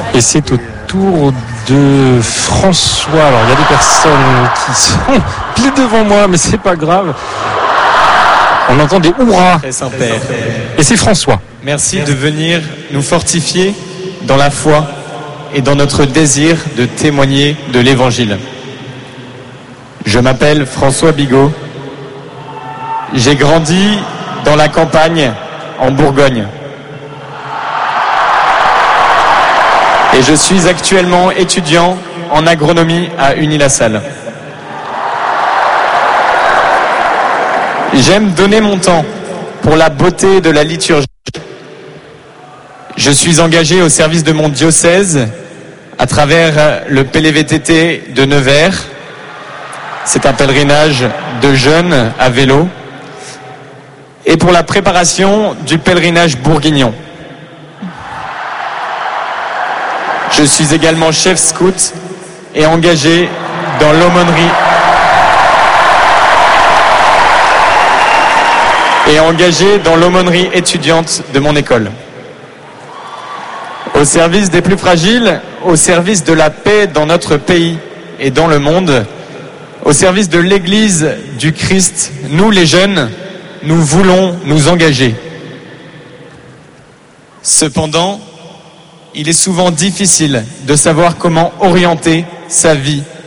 Et c'est au tour de François. Alors il y a des personnes qui sont pile devant moi, mais c'est pas grave. On entend des hurrahs. Très Saint-Père. Et c'est François. Merci de venir nous fortifier dans la foi et dans notre désir de témoigner de l'Évangile. Je m'appelle François Bigot. J'ai grandi dans la campagne en Bourgogne. Et je suis actuellement étudiant en agronomie à Unilassal. J'aime donner mon temps pour la beauté de la liturgie. Je suis engagé au service de mon diocèse à travers le PLVTT de Nevers. C'est un pèlerinage de jeunes à vélo. Et pour la préparation du pèlerinage bourguignon. Je suis également chef scout et engagé dans l'aumônerie étudiante de mon école. Au service des plus fragiles, au service de la paix dans notre pays et dans le monde, au service de l'Église du Christ, nous les jeunes, nous voulons nous engager. Cependant, il est souvent difficile de savoir comment orienter sa vie